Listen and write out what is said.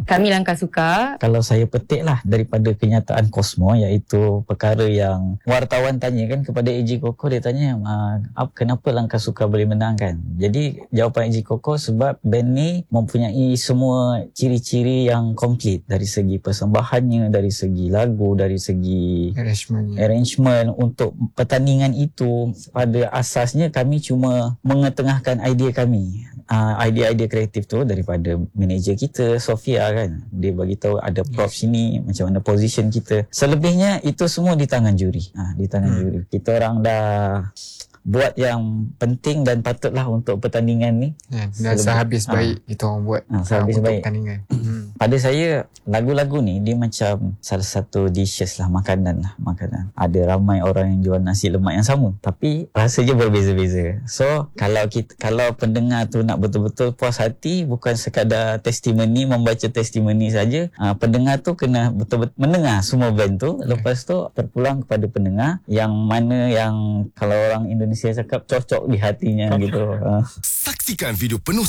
Kami Langkah Suka. Kalau saya petik lah daripada kenyataan Cosmo, iaitu perkara yang wartawan tanya kan kepada AJ Koko, dia tanya kenapa Langkah Suka boleh menang kan. Jadi jawapan AJ Koko, sebab band ni mempunyai semua ciri-ciri yang komplit dari segi persembahannya, dari segi lagu, dari segi arrangement. Untuk pertandingan itu, pada asasnya kami cuma mengetengahkan idea kami. Idea-idea kreatif tu daripada manager kita, Sofia kan. Dia bagi tahu ada props sini, macam mana position kita. Selebihnya itu semua di tangan juri. Di tangan juri. Kita orang dah buat yang penting dan patutlah untuk pertandingan ni. Dan sehabis baik kita orang buat sehabis untuk baik pertandingan. Pada saya, lagu-lagu ni dia macam salah satu dishes lah, makanan. Ada ramai orang yang jual nasi lemak yang sama, tapi rasanya berbeza-beza. So kalau pendengar tu nak betul-betul puas hati, bukan sekadar testimoni, membaca testimoni saja, pendengar tu kena betul-betul mendengar semua band tu. Lepas tu terpulang kepada pendengar yang mana yang kalau orang Indonesia cakap cocok di hatinya gitu. Saksikan video penuh